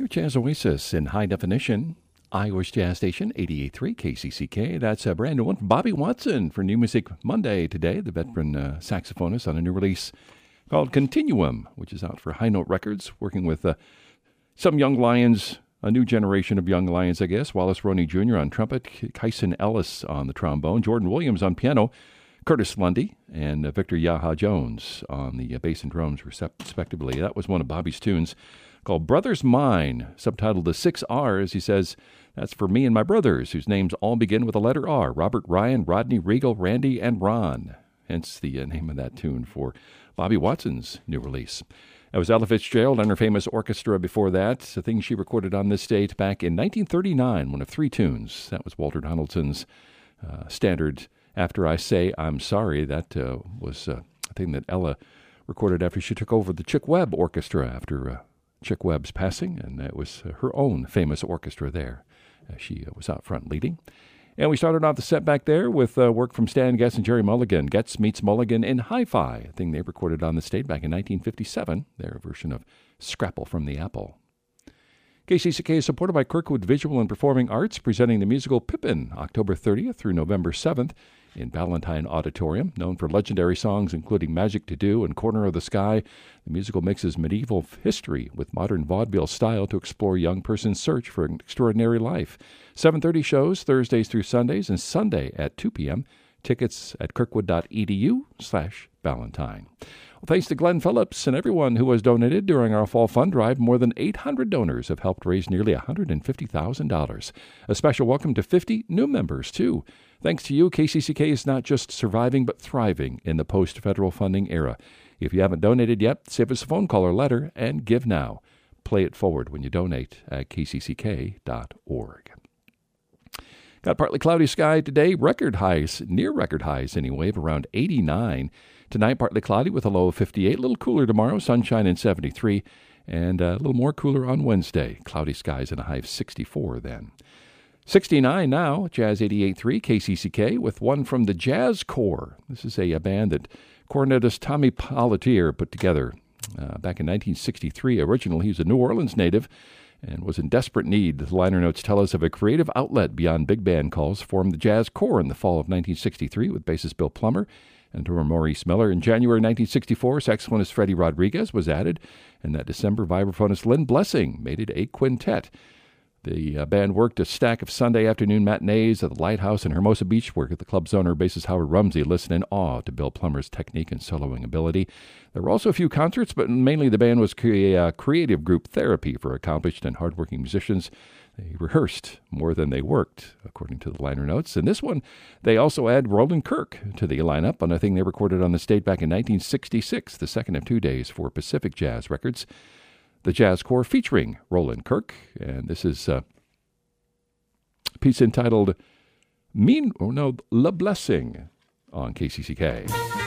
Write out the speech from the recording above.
Your Jazz Oasis in high definition. Iowa's Jazz Station, 88.3 KCCK. That's a brand new one from Bobby Watson for New Music Monday today, the veteran saxophonist on a new release called Continuum, which is out for High Note Records, working with some young lions, a new generation of young lions, I guess. Wallace Roney Jr. on trumpet, Kyson Ellis on the trombone, Jordan Williams on piano, Curtis Lundy, and Victor Yaha Jones on the bass and drums, respectively. That was one of Bobby's tunes called Brothers Mine, subtitled The 6 R's. He says, that's for me and my brothers, whose names all begin with the letter R: Robert, Ryan, Rodney, Regal, Randy, and Ron. Hence the name of that tune for Bobby Watson's new release. That was Ella Fitzgerald and her famous orchestra before that, the thing she recorded on this date back in 1939, one of 3 tunes. That was Walter Donaldson's standard After I Say I'm Sorry. That was a thing that Ella recorded after she took over the Chick Webb Orchestra after Chick Webb's passing, and it was her own famous orchestra there. She was out front leading. And we started off the set back there with work from Stan Getz and Jerry Mulligan. Getz meets Mulligan in Hi-Fi, a thing they recorded on the stage back in 1957, their version of Scrapple from the Apple. KCCK is supported by Kirkwood Visual and Performing Arts, presenting the musical Pippin, October 30th through November 7th in Ballantine Auditorium. Known for legendary songs including Magic to Do and Corner of the Sky, the musical mixes medieval history with modern vaudeville style to explore young person's search for an extraordinary life. 7:30 shows Thursdays through Sundays, and Sunday at 2 p.m. Tickets at kirkwood.edu/Ballantine. Well, thanks to Glenn Phillips and everyone who has donated during our fall fund drive. More than 800 donors have helped raise nearly $150,000. A special welcome to 50 new members, too. Thanks to you, KCCK is not just surviving but thriving in the post-federal funding era. If you haven't donated yet, save us a phone call or letter and give now. Play it forward when you donate at kcck.org. Got partly cloudy sky today, record highs, near record highs anyway, of around 89. Tonight, partly cloudy with a low of 58. A little cooler tomorrow, sunshine in 73. And a little more cooler on Wednesday. Cloudy skies and a high of 64 then. 69 now, Jazz 88.3 KCCK, with one from the Jazz Corps. This is a band that cornetist Tommy Pollitier put together back in 1963. Originally, he was a New Orleans native and was in desperate need, the liner notes tell us, of a creative outlet beyond big band calls. Formed the Jazz Corps in the fall of 1963 with bassist Bill Plummer and drummer Maurice Miller. In January 1964, saxophonist Freddie Rodriguez was added, and that December, vibraphonist Lynn Blessing made it a quintet. The band worked a stack of Sunday afternoon matinees at the Lighthouse in Hermosa Beach, where the club's owner, bassist Howard Rumsey, listened in awe to Bill Plummer's technique and soloing ability. There were also a few concerts, but mainly the band was a creative group therapy for accomplished and hardworking musicians. They rehearsed more than they worked, according to the liner notes. In this one, they also add Roland Kirk to the lineup on a thing they recorded on the stage back in 1966, the second of 2 days for Pacific Jazz Records. The Jazz Corps featuring Roland Kirk, and this is a piece entitled La Blessing on KCCK.